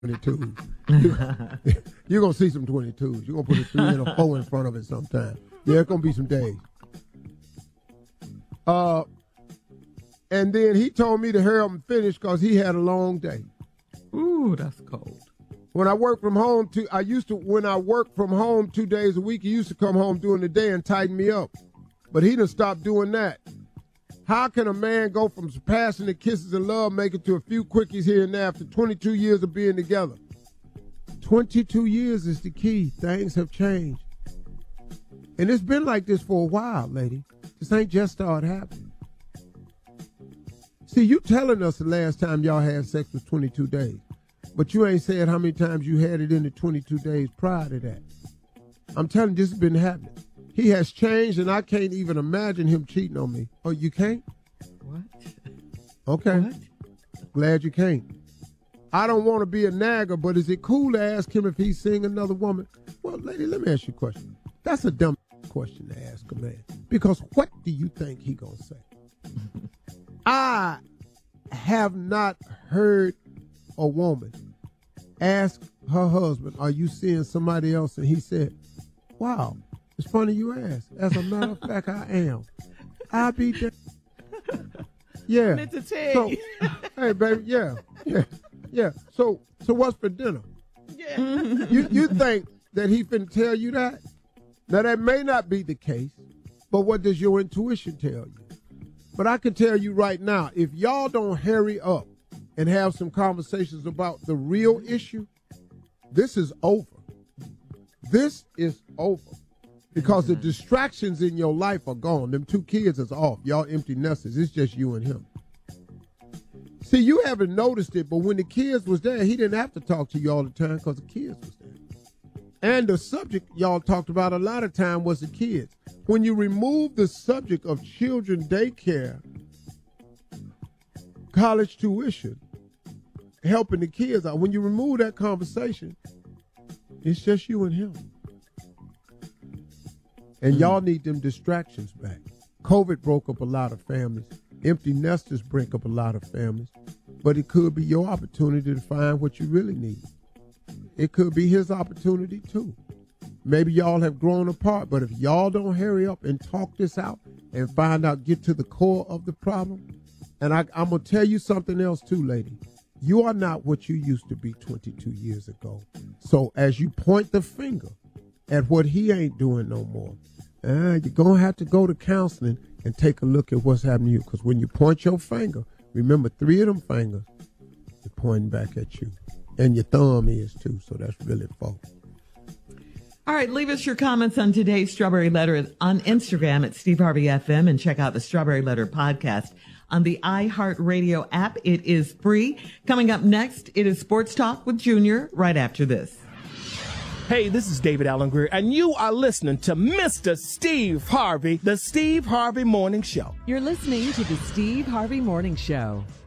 22s. You're going to see some 22s. You're going to put a 3 and a 4 in front of it sometime. Yeah, it's going to be some days. And then he told me to hurry up and finish because he had a long day. Ooh, that's cold. When I work from home, when I work from home 2 days a week, he used to come home during the day and tighten me up. But he done stopped doing that. How can a man go from passionate kisses and love making to a few quickies here and there after 22 years of being together? 22 years is the key. Things have changed. And it's been like this for a while, lady. This ain't just started happening. See, you telling us the last time y'all had sex was 22 days. But you ain't said how many times you had it in the 22 days prior to that. I'm telling you, this has been happening. He has changed, and I can't even imagine him cheating on me. Oh, you can't? What? Okay. What? Glad you can't. I don't want to be a nagger, but is it cool to ask him if he's seeing another woman? Well, lady, let me ask you a question. That's a dumb question to ask a man. Because what do you think he gonna say? I have not heard a woman ask her husband, are you seeing somebody else? And he said, wow, it's funny you ask. As a matter of fact, I am. I'll be there. Yeah. Meant to tell So, you. hey, baby, yeah. So what's for dinner? Yeah. You think that he finna tell you that? Now, that may not be the case, but what does your intuition tell you? But I can tell you right now, if y'all don't hurry up and have some conversations about the real issue, this is over. This is over. Because the distractions in your life are gone. Them 2 kids is off. Y'all empty nesters. It's just you and him. See, you haven't noticed it, but when the kids was there, he didn't have to talk to you all the time because the kids was there. And the subject y'all talked about a lot of time was the kids. When you remove the subject of children daycare, college tuition, helping the kids out, when you remove that conversation, it's just you and him. And y'all need them distractions back. COVID broke up a lot of families. Empty nesters break up a lot of families. But it could be your opportunity to find what you really need. It could be his opportunity too. Maybe y'all have grown apart, but if y'all don't hurry up and talk this out and find out, get to the core of the problem, and I'm going to tell you something else too, lady. You are not what you used to be 22 years ago. So as you point the finger at what he ain't doing no more, you're going to have to go to counseling and take a look at what's happening to you. Because when you point your finger, remember 3 of them fingers are pointing back at you. And your thumb is too, so that's really 4. All right, leave us your comments on today's Strawberry Letter on Instagram at Steve Harvey FM, and check out the Strawberry Letter podcast on the iHeartRadio app. It is free. Coming up next, it is Sports Talk with Junior right after this. Hey, this is David Allen Greer, and you are listening to Mr. Steve Harvey, the Steve Harvey Morning Show. You're listening to the Steve Harvey Morning Show.